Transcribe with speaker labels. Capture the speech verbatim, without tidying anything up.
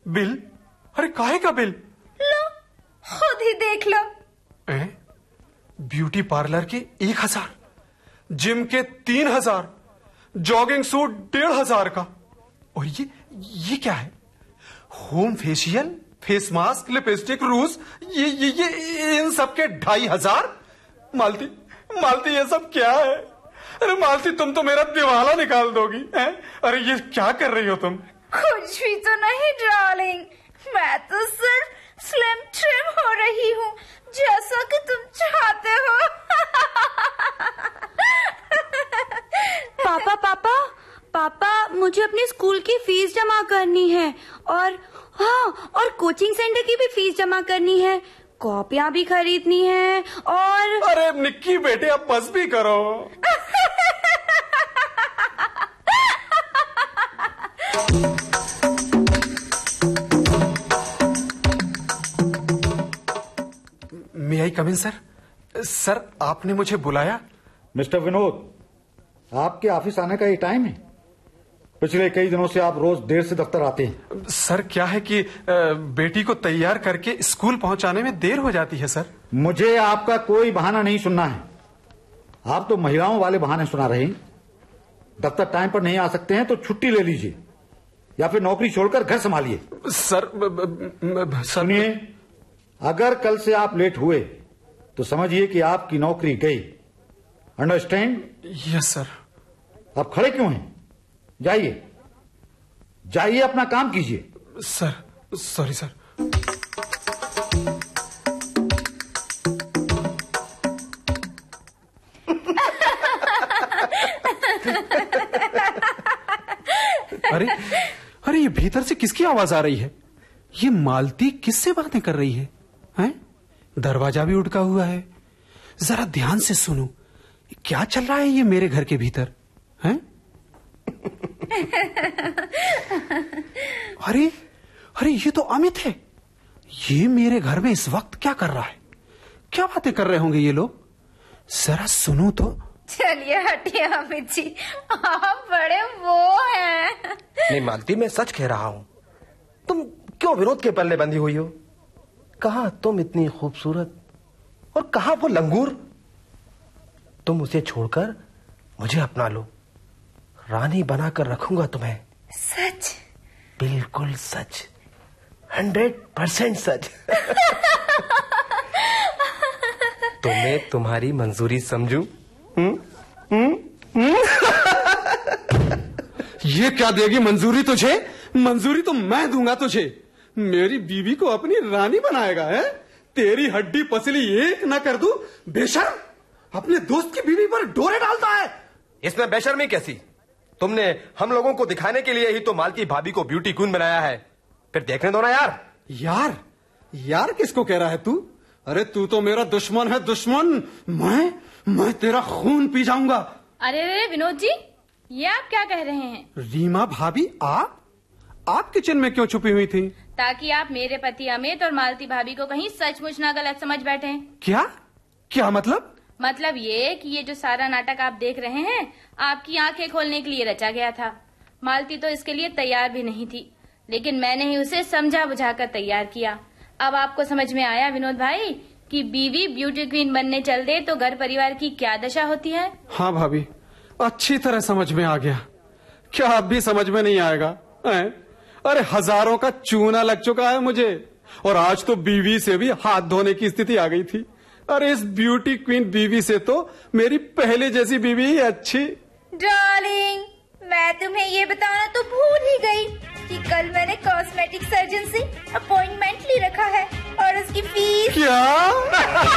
Speaker 1: Bill? अरे काहे का बिल?
Speaker 2: लो खुद ही देख लो।
Speaker 1: ए? ब्यूटी पार्लर के एक हजार, जिम के तीन हजार, जॉगिंग सूट डेढ़ हजार का, और ये ये क्या है? Home facial, face mask, lipstick, रूज, ये ये ये इन सब के ढाई हजार। मालती मालती ये सब क्या है? अरे मालती तुम तो मेरा दिवाला निकाल दोगी हैं? अरे ये क्या कर रही हो तुम?
Speaker 2: कुछ भी तो नहीं डार्लिंग, मैं तो सिर्फ स्लिम ट्रिम हो रही हूँ जैसा कि तुम चाहते हो।
Speaker 3: पापा पापा पापा मुझे अपने स्कूल की फीस जमा करनी है, और हाँ और कोचिंग सेंटर की भी फीस जमा करनी है, कॉपियाँ भी खरीदनी है, और
Speaker 1: अरे निक्की बेटे अब बस भी करो। मे आई कम इन सर? सर आपने मुझे बुलाया?
Speaker 4: मिस्टर विनोद, आपके ऑफिस आने का ये टाइम है? पिछले कई दिनों से आप रोज देर से दफ्तर आते हैं।
Speaker 1: सर क्या है कि बेटी को तैयार करके स्कूल पहुंचाने में देर हो जाती है सर।
Speaker 4: मुझे आपका कोई बहाना नहीं सुनना है। आप तो महिलाओं वाले बहाने सुना रहे हैं। दफ्तर टाइम पर नहीं आ सकते हैं तो छुट्टी ले लीजिए, या फिर नौकरी छोड़कर घर संभालिए।
Speaker 1: सर
Speaker 4: सुनिए, अगर कल से आप लेट हुए तो समझिए कि आपकी नौकरी गई। अंडरस्टैंड?
Speaker 1: Yes sir.
Speaker 4: आप खड़े क्यों हैं? जाइए जाइए, अपना काम कीजिए।
Speaker 1: Sir sorry sir. अरे अरे ये भीतर से किसकी आवाज आ रही है? ये मालती किससे बातें कर रही है? हैं? दरवाजा भी उठका हुआ है। जरा ध्यान से सुनो, क्या चल रहा है ये मेरे घर के भीतर? हैं? अरे अरे ये तो अमित है। ये मेरे घर में इस वक्त क्या कर रहा है? क्या बातें कर रहे होंगे ये लोग? जरा सुनो तो।
Speaker 2: चलिए हटिए अमित जी, आप बड़े वो हैं।
Speaker 5: नहीं मालती, मैं सच कह रहा हूँ। तुम क्यों विनोद के पल्ले बंधी हुई हो? कहाँ तुम इतनी खूबसूरत और कहाँ वो लंगूर। तुम उसे छोड़कर मुझे अपना लो, रानी बनाकर रखूंगा तुम्हें।
Speaker 2: सच?
Speaker 5: बिल्कुल सच, हंड्रेड परसेंट सच। तुम्हें तुम्हारी मंजूरी समझू? हम्म हम्म
Speaker 1: ये क्या देगी मंजूरी तुझे? मंजूरी तो मैं दूंगा तुझे। मेरी बीवी को अपनी रानी बनाएगा है? तेरी हड्डी पसली एक ना कर दूं? बेशर्म, अपने दोस्त की बीवी पर डोरे डालता है।
Speaker 5: इसमें बेशर्मी कैसी? तुमने हम लोगों को दिखाने के लिए ही तो मालती भाभी को ब्यूटी क्वीन बनाया है। फिर देखने दो ना यार।
Speaker 1: यार यार किसको कह रहा है तू? अरे तू तो मेरा दुश्मन है, दुश्मन। मैं मैं तेरा खून पी जाऊंगा।
Speaker 3: अरे अरे विनोद जी, ये आप क्या कह रहे हैं?
Speaker 1: रीमा भाभी, आप आप किचन में क्यों छुपी हुई थी?
Speaker 3: ताकि आप मेरे पति अमित और मालती भाभी को कहीं सचमुच ना गलत समझ बैठे।
Speaker 1: क्या क्या मतलब?
Speaker 3: मतलब ये कि ये जो सारा नाटक आप देख रहे हैं, आपकी आंखें खोलने के लिए रचा गया था। मालती तो इसके लिए तैयार भी नहीं थी, लेकिन मैंने ही उसे समझा बुझाकर तैयार किया। अब आपको समझ में आया विनोद भाई कि बीवी ब्यूटी क्वीन बनने चल दे तो घर परिवार की क्या दशा होती है?
Speaker 1: हाँ भाभी, अच्छी तरह समझ में आ गया। क्या अब भी समझ में नहीं आएगा? हैं? अरे हजारों का चूना लग चुका है मुझे, और आज तो बीवी से भी हाथ धोने की स्थिति आ गई थी। अरे इस ब्यूटी क्वीन बीवी से तो मेरी पहले जैसी बीवी ही अच्छी।
Speaker 2: डार्लिंग, मैं तुम्हें ये बताना तो भूल ही गई कि कल मैंने कॉस्मेटिक सर्जन से अपॉइंटमेंट ले रखा है, और उसकी फीस
Speaker 1: क्या?